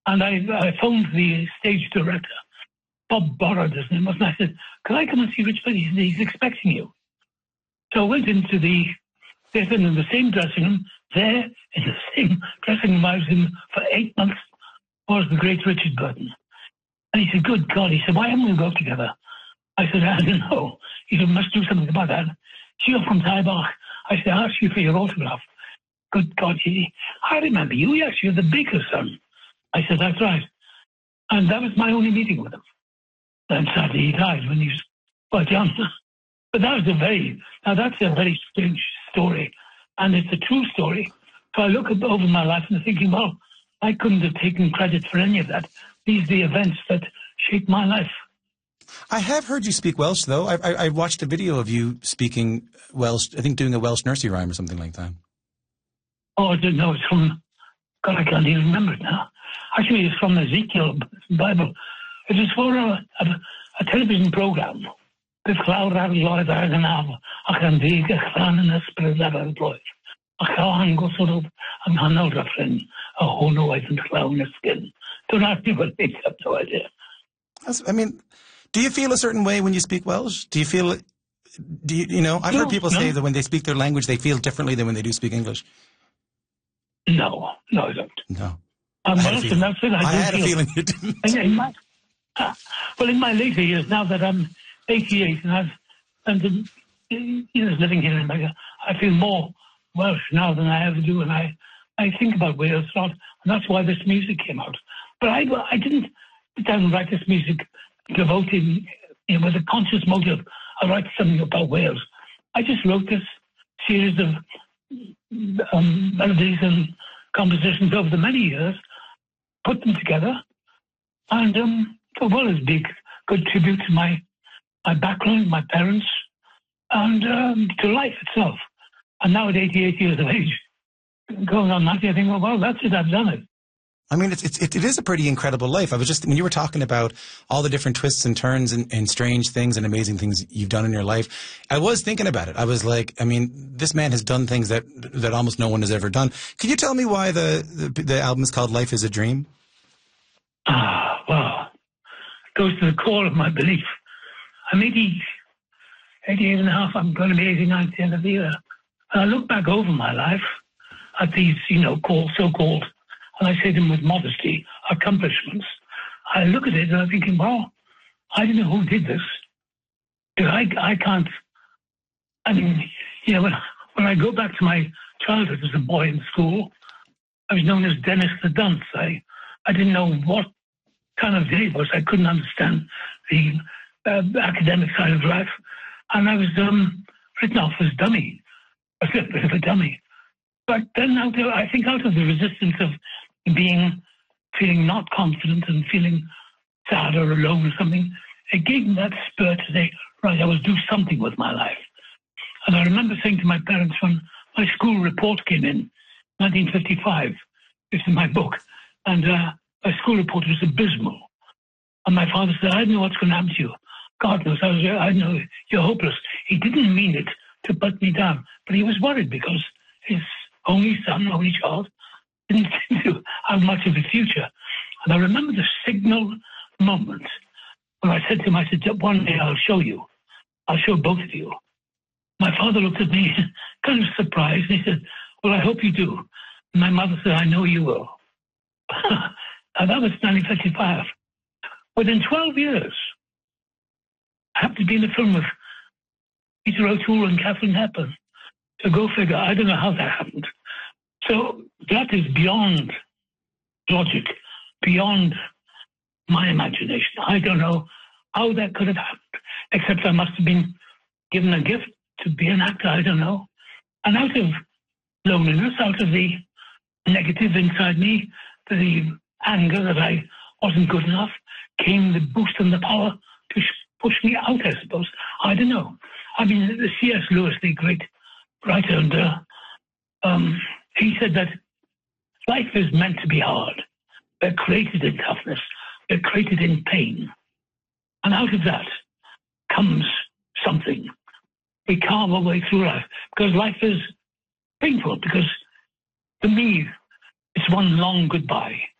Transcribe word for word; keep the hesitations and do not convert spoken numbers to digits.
And I, I phoned the stage director, Bob Borrard, his name was, and I said, "Can I come and see Rich Benny? He's, he's expecting you." So I went into the theatre in the same dressing room, there in the same dressing room I was in for eight months was the great Richard Burton. And he said, "Good God," he said, "why haven't we got together?" I said, "I don't know." He said, "We must do something about that." "You're from Taibach." I said, "I asked you for your autograph." "Good God," he said, "I remember you. Yes, you're the baker's son." I said, "That's right." And that was my only meeting with him. And sadly, he died when he was quite young. But that was a very, now that's a very strange story. And it's a true story. So I look over my life and I'm thinking, well, I couldn't have taken credit for any of that. These are the events that shaped my life. I have heard you speak Welsh, though. I, I, I watched a video of you speaking Welsh, I think doing a Welsh nursery rhyme or something like that. Oh, I don't know. It's from, God, I can't even remember it now. Actually, it's from Ezekiel Bible. It was for a, a, a television program. Bydd clawr ar loedd ag yn af, ac yn ddig eich fan yn ysbryd ar y bloedd. Ac cael angos o'r yng nghanol rafren, a hwnnw oedd yn llawn ysgyn. Don't ask me what makes up no idea. That's, I mean, do you feel a certain way when you speak Welsh? Do you feel, do you, you know, I've no, heard people no. say that when they speak their language, they feel differently than when they do speak English. No, no, I don't. No. I'm I had, Welsh, a, feeling. and that's it. I, I had feel. a feeling you didn't. In, in my, uh, well, in my later years, now that I'm eighty-eight and I've spent years living here in America, I feel more Welsh now than I ever do, and I, I think about Wales a lot, and that's why this music came out. But I, I didn't sit down and write this music devoted, you know, with a conscious motive. I write something about Wales. I just wrote this series of um, melodies and compositions over the many years, put them together, and um, well, it's a big, good tribute to my my background, my parents, and um, to life itself. And now at eighty-eight years of age, going on ninety, I think, well, well, that's it, I've done it. I mean, it's, it's, it is a pretty incredible life. I was just, when you were talking about all the different twists and turns and, and strange things and amazing things you've done in your life, I was thinking about it. I was like, I mean, this man has done things that, that almost no one has ever done. Can you tell me why the, the, the album is called Life is a Dream? Ah, well, it goes to the core of my belief. I'm eighty, eighty-eight and a half, I'm going to be eighty-nine at the end of the year. And I look back over my life at these, you know, called, so-called, and I say them with modesty, accomplishments. I look at it and I'm thinking, well, I don't know who did this. I, I can't, I mean, you know, when, when I go back to my childhood as a boy in school, I was known as Dennis the Dunce. I, I didn't know what kind of day it was. I couldn't understand the uh, academic side of life. And I was um, written off as dummy, a bit of a dummy. But then out of, I think out of the resistance of being, feeling not confident and feeling sad or alone or something, it gave me that spur to say, right, I will do something with my life. And I remember saying to my parents when my school report came in, nineteen fifty-five, it's in my book, and uh, my school report was abysmal. And my father said, I don't know what's going to happen to you. God knows, I, was, I know you're hopeless. He didn't mean it to put me down, but he was worried because his only son, only child, didn't seem to have much of a future. And I remember the signal moment when I said to him, I said, one day I'll show you. I'll show both of you. My father looked at me kind of surprised, and he said, well, I hope you do. And my mother said, I know you will. And that was nineteen fifty-five. Within twelve years, I happened to be in a film with Peter O'Toole and Katharine Hepburn. So go figure, I don't know how that happened. So that is beyond logic, beyond my imagination. I don't know how that could have happened, except I must have been given a gift to be an actor, I don't know. And out of loneliness, out of the negative inside me, the anger that I wasn't good enough, came the boost and the power to push me out, I suppose. I don't know. I mean, C S Lewis, the great writer, and uh, um, he said that life is meant to be hard. We're created in toughness. We're created in pain. And out of that comes something. We carve our way through life because life is painful, because to me, it's one long goodbye.